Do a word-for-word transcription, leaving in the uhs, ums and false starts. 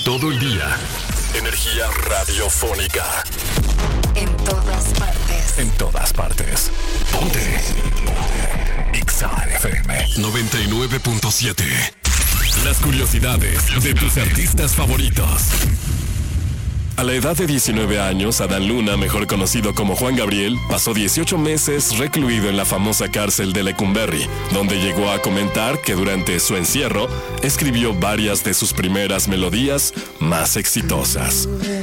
Todo el día. Energía radiofónica. En todas partes. En todas partes. Ponte. Ponte. Exa F M noventa y nueve punto siete. Las curiosidades de tus artistas favoritos. A la edad de diecinueve años, Adán Luna, mejor conocido como Juan Gabriel, pasó dieciocho meses recluido en la famosa cárcel de Lecumberri, donde llegó a comentar que durante su encierro escribió varias de sus primeras melodías más exitosas.